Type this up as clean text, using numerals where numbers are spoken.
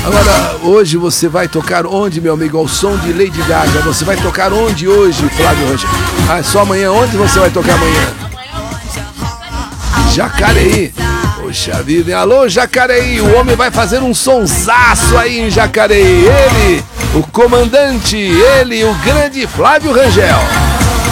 Agora, hoje você vai tocar onde, meu amigo? Ao som de Lady Gaga. Você vai tocar onde hoje, Flávio Rangel? Ah, só amanhã? Onde você vai tocar amanhã? Jacareí. Poxa vida, hein? Alô, Jacareí. O homem vai fazer um sonsaço aí em Jacareí. Ele, o comandante, ele, o grande Flávio Rangel.